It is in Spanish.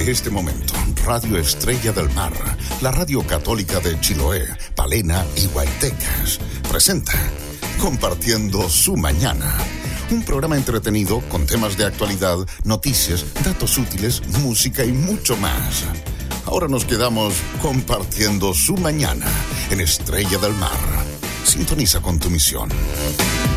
este momento, Radio Estrella del Mar, la radio católica de Chiloé, Palena y Guaytecas, presenta Compartiendo su Mañana. Un programa entretenido con temas de actualidad, noticias, datos útiles, música y mucho más. Ahora nos quedamos compartiendo su mañana en Estrella del Mar. Sintoniza con tu misión.